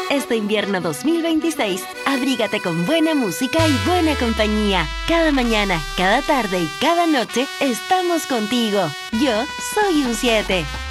Este invierno 2026, abrígate con buena música y buena compañía. Cada mañana, cada tarde y cada noche estamos contigo. Yo soy un 7.